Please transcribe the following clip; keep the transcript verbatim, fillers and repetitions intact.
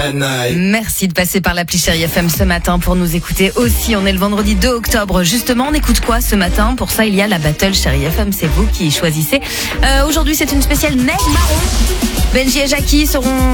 Merci de passer par l'appli Chérie F M ce matin pour nous écouter aussi. On est le vendredi deux octobre. Justement, on écoute quoi ce matin? Pour ça, il y a la battle Chérie F M. C'est vous qui choisissez. Euh, aujourd'hui, c'est une spéciale Neige Marron. Benji et Jackie seront